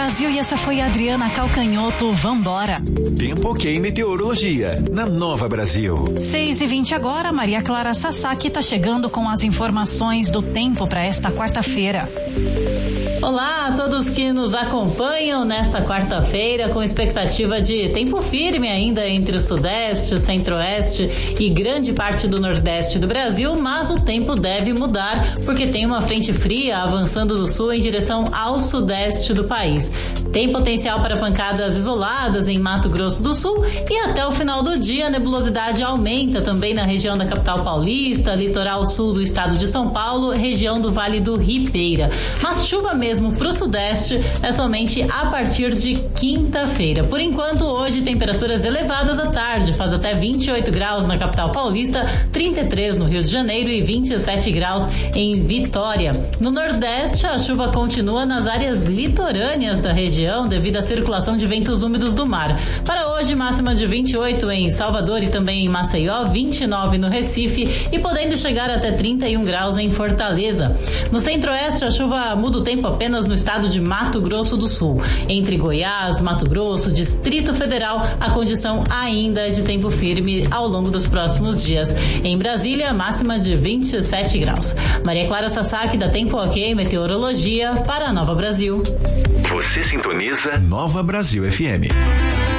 Brasil e essa foi a Adriana Calcanhoto. Vambora. Tempo ok meteorologia na Nova Brasil. 6h20 agora, Maria Clara Sasaki tá chegando com as informações do tempo para esta quarta-feira. Olá a todos que nos acompanham nesta quarta-feira com expectativa de tempo firme ainda entre o sudeste, o centro-oeste e grande parte do nordeste do Brasil, mas o tempo deve mudar porque tem uma frente fria avançando do sul em direção ao sudeste do país. Tem potencial para pancadas isoladas em Mato Grosso do Sul e até o final do dia a nebulosidade aumenta também na região da capital paulista, litoral sul do estado de São Paulo, região do Vale do Ribeira. Mas chuva mesmo para o sudeste é somente a partir de quinta-feira. Por enquanto, hoje, temperaturas elevadas à tarde, faz até 28 graus na capital paulista, 33 no Rio de Janeiro e 27 graus em Vitória. No nordeste, a chuva continua nas áreas litorâneas da região devido à circulação de ventos úmidos do mar. Para hoje, máxima de 28 em Salvador e também em Maceió, 29 no Recife e podendo chegar até 31 graus em Fortaleza. No centro-oeste, a chuva muda o tempo apenas no estado de Mato Grosso do Sul. Entre Goiás, Mato Grosso, Distrito Federal, a condição ainda é de tempo firme ao longo dos próximos dias. Em Brasília, máxima de 27 graus. Maria Clara Sasaki, da Tempo Ok Meteorologia, para a Nova Brasil. Você sintoniza Nova Brasil FM.